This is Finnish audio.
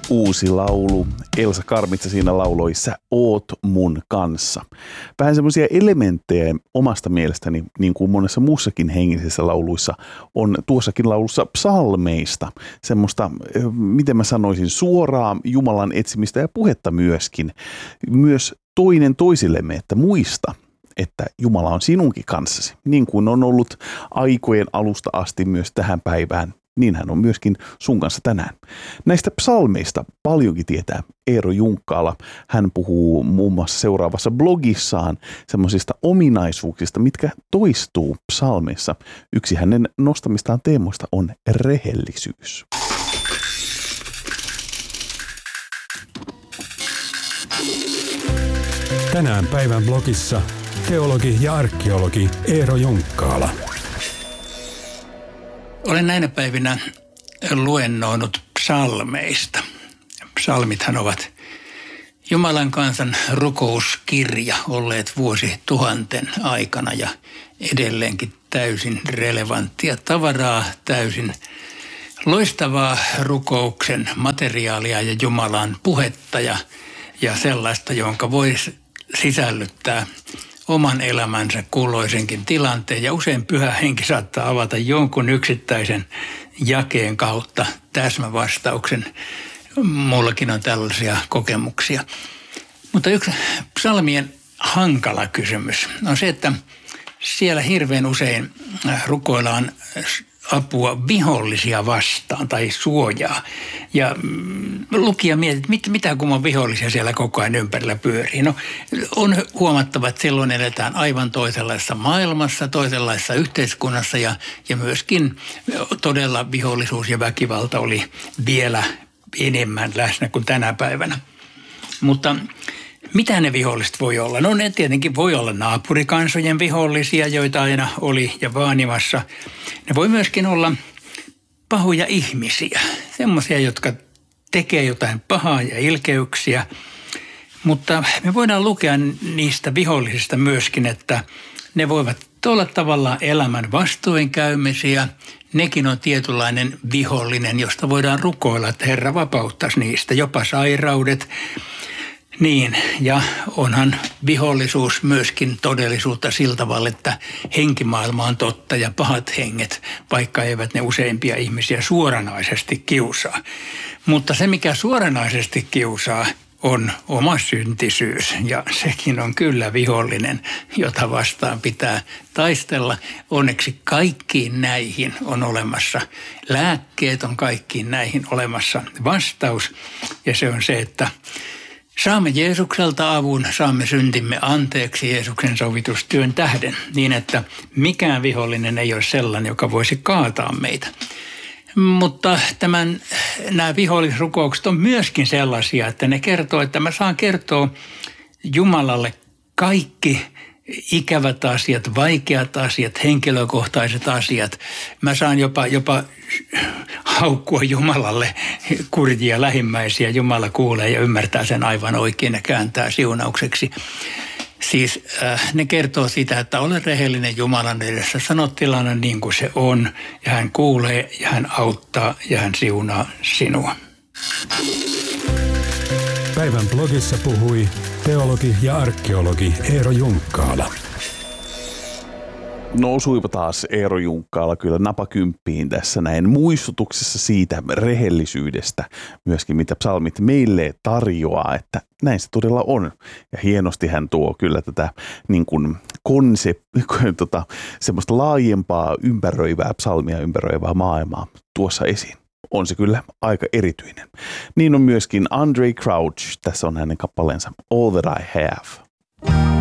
uusi laulu. Elsa Karmitsa siinä lauloi Sä oot mun kanssa. Vähän semmoisia elementtejä omasta mielestäni, niin kuin monessa muussakin hengellisessä lauluissa, on tuossakin laulussa psalmeista. Semmoista, miten mä sanoisin, suoraa Jumalan etsimistä ja puhetta myöskin. Myös toinen toisillemme, että muista, että Jumala on sinunkin kanssasi. Niin kuin on ollut aikojen alusta asti myös tähän päivään, niin hän on myöskin sun kanssa tänään. Näistä psalmeista paljonkin tietää Eero Junkkaala. Hän puhuu muun muassa seuraavassa blogissaan semmoisista ominaisuuksista, mitkä toistuu psalmeissa. Yksi hänen nostamistaan teemoista on rehellisyys. Tänään päivän blogissa teologi ja arkeologi Eero Junkkaala. Olen näinä päivinä luennoinut psalmeista. Psalmithan ovat Jumalan kansan rukouskirja olleet vuosituhanten aikana ja edelleenkin täysin relevanttia tavaraa, täysin loistavaa rukouksen materiaalia ja Jumalan puhetta ja sellaista, jonka voisi sisällyttää oman elämänsä kulloisenkin tilanteen. Ja usein Pyhä Henki saattaa avata jonkun yksittäisen jakeen kautta täsmävastauksen. Mullakin on tällaisia kokemuksia. Mutta yksi psalmien hankala kysymys on se, että siellä hirveän usein rukoillaan apua vihollisia vastaan tai suojaa. Ja lukija mietit, mitä kumman vihollisia siellä koko ajan ympärillä pyörii. No, on huomattava, että silloin eletään aivan toisenlaisessa maailmassa, toisenlaisessa yhteiskunnassa ja myöskin todella vihollisuus ja väkivalta oli vielä enemmän läsnä kuin tänä päivänä. Mutta mitä ne viholliset voi olla? No ne tietenkin voi olla naapurikansojen vihollisia, joita aina oli ja vaanimassa. Ne voi myöskin olla pahoja ihmisiä, semmoisia, jotka tekee jotain pahaa ja ilkeyksiä. Mutta me voidaan lukea niistä vihollisista myöskin, että ne voivat olla tavallaan elämän vastoinkäymisiä. Nekin on tietynlainen vihollinen, josta voidaan rukoilla, että Herra vapauttaisi niistä, jopa sairaudet. Niin, ja onhan vihollisuus myöskin todellisuutta sillä tavalla, että henkimaailma on totta ja pahat henget, vaikka eivät ne useimpia ihmisiä suoranaisesti kiusaa. Mutta se, mikä suoranaisesti kiusaa, on oma syntisyys, ja sekin on kyllä vihollinen, jota vastaan pitää taistella. Onneksi kaikkiin näihin on olemassa lääkkeet, on kaikkiin näihin olemassa vastaus, ja se on se, että saamme Jeesukselta avun, saamme syntimme anteeksi Jeesuksen sovitustyön tähden, niin että mikään vihollinen ei ole sellainen, joka voisi kaataa meitä. Mutta nämä vihollisrukoukset on myöskin sellaisia, että ne kertoo, että mä saan kertoa Jumalalle kaikki ikävät asiat, vaikeat asiat, henkilökohtaiset asiat. Mä saan jopa haukkua Jumalalle kurjia lähimmäisiä. Jumala kuulee ja ymmärtää sen aivan oikein ja kääntää siunaukseksi. Siis ne kertoo sitä, että ole rehellinen Jumalan edessä. Sano tilanne niin kuin se on ja hän kuulee ja hän auttaa ja hän siunaa sinua. Päivän blogissa puhui teologi ja arkeologi Eero Junkkaala. No osuipa taas Eero Junkkaala kyllä napakymppiin tässä näin muistutuksessa siitä rehellisyydestä, myöskin mitä psalmit meille tarjoaa, että näin se todella on. Ja hienosti hän tuo kyllä tätä niin kuin semmoista laajempaa ympäröivää psalmia, ympäröivää maailmaa tuossa esiin. On se kyllä aika erityinen. Niin on myöskin Andraé Crouch, tässä on hänen kappaleensa All That I Have.